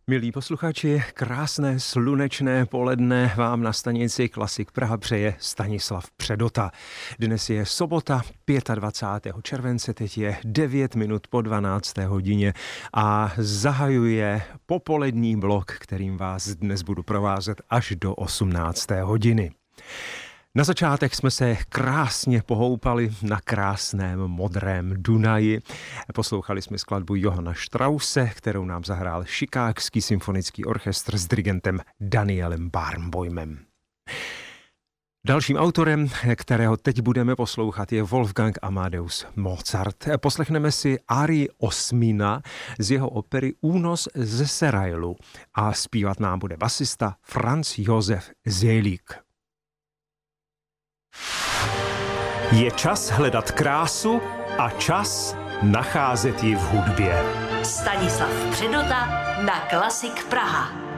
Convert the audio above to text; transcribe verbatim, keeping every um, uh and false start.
Milí posluchači, krásné slunečné poledne vám na stanici Klasik Praha přeje Stanislav Předota. Dnes je sobota, dvacátého pátého července, teď je devět minut po dvanácté hodině a zahajuje popolední blok, kterým vás dnes budu provázet až do osmnácté hodiny. Na začátek jsme se krásně pohoupali na krásném modrém Dunaji. Poslouchali jsme skladbu Johana Strause, kterou nám zahrál Chicagský symfonický orchestr s dirigentem Danielem Barenboimem. Dalším autorem, kterého teď budeme poslouchat, je Wolfgang Amadeus Mozart. Poslechneme si árii Osmina z jeho opery Únos ze Serailu a zpívat nám bude basista Franz Josef Seelig. Je čas hledat krásu a čas nacházet ji v hudbě. Stanislav Předota na Klasik Praha.